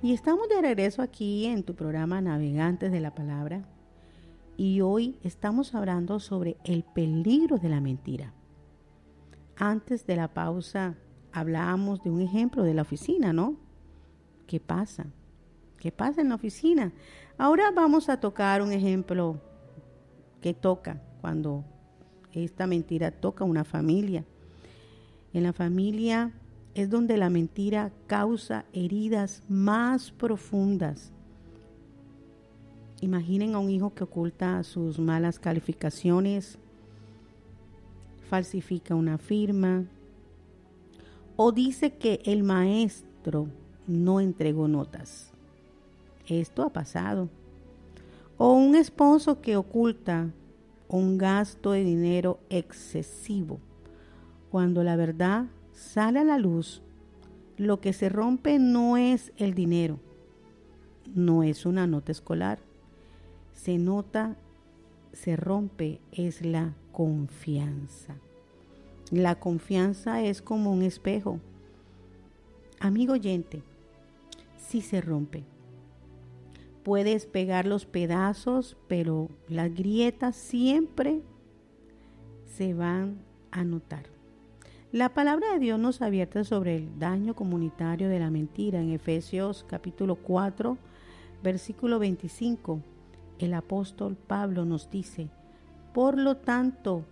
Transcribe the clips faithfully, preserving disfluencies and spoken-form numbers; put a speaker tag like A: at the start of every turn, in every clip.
A: Y estamos de regreso aquí en tu programa Navegantes de la Palabra. Y hoy estamos hablando sobre el peligro de la mentira. Antes de la pausa hablábamos de un ejemplo de la oficina, ¿no? ¿Qué pasa? ¿Qué pasa en la oficina? Ahora vamos a tocar un ejemplo que toca cuando esta mentira toca una familia. En la familia es donde la mentira causa heridas más profundas. Imaginen a un hijo que oculta sus malas calificaciones, falsifica una firma o dice que el maestro no entregó notas. Esto ha pasado. O un esposo que oculta un gasto de dinero excesivo. Cuando la verdad sale a la luz, lo que se rompe no es el dinero, no es una nota escolar. Se nota, se rompe, es la confianza. La confianza es como un espejo. Amigo oyente, sí se rompe. Puedes pegar los pedazos, pero las grietas siempre se van a notar. La palabra de Dios nos advierte sobre el daño comunitario de la mentira. En Efesios capítulo cuatro, versículo veinticinco, el apóstol Pablo nos dice: por lo tanto,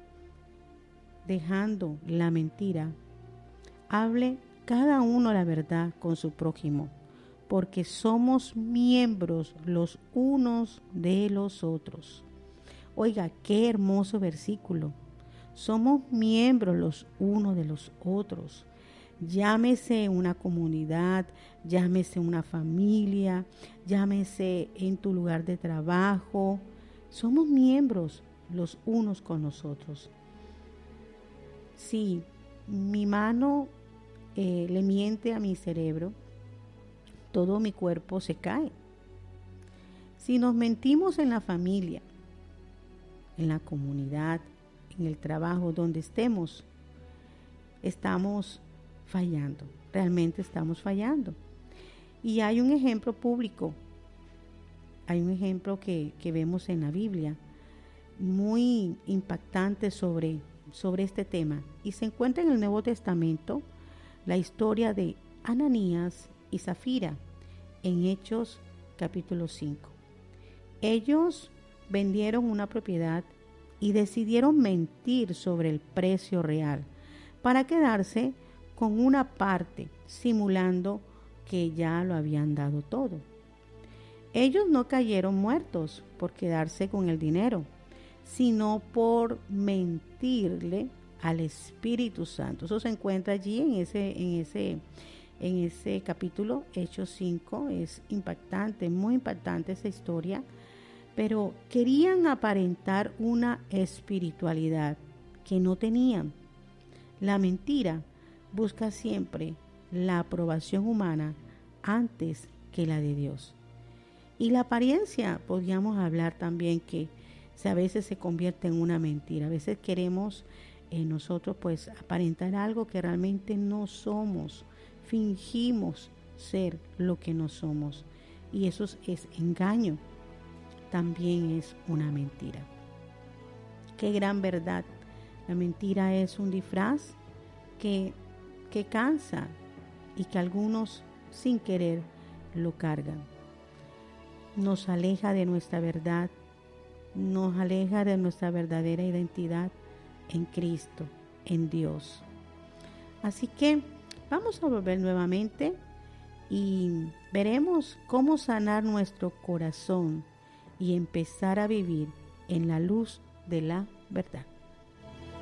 A: dejando la mentira, hable cada uno la verdad con su prójimo, porque somos miembros los unos de los otros. Oiga, qué hermoso versículo. Somos miembros los unos de los otros. Llámese una comunidad, llámese una familia, llámese en tu lugar de trabajo. Somos miembros los unos con los otros. Si mi mano eh, le miente a mi cerebro, todo mi cuerpo se cae. Si nos mentimos en la familia, en la comunidad, en el trabajo, donde estemos, estamos fallando, realmente estamos fallando. Y hay un ejemplo público, hay un ejemplo que, que vemos en la Biblia, muy impactante sobre, sobre este tema. Y se encuentra en el Nuevo Testamento la historia de Ananías y Zafira en Hechos capítulo cinco. Ellos vendieron una propiedad y decidieron mentir sobre el precio real para quedarse con una parte, simulando que ya lo habían dado todo. Ellos no cayeron muertos por quedarse con el dinero, sino por mentirle al Espíritu Santo. Eso se encuentra allí en ese, en ese, en ese capítulo, Hechos cinco. Es impactante, muy impactante esa historia. Pero querían aparentar una espiritualidad que no tenían. La mentira busca siempre la aprobación humana antes que la de Dios. Y la apariencia, podríamos hablar también que a veces se convierte en una mentira. A veces queremos eh, nosotros pues aparentar algo que realmente no somos. Fingimos ser lo que no somos. Y eso es, es engaño. También es una mentira. Qué gran verdad. La mentira es un disfraz que, que cansa y que algunos sin querer lo cargan. Nos aleja de nuestra verdad, nos aleja de nuestra verdadera identidad en Cristo, en Dios. Así que vamos a volver nuevamente y veremos cómo sanar nuestro corazón y empezar a vivir en la luz de la verdad.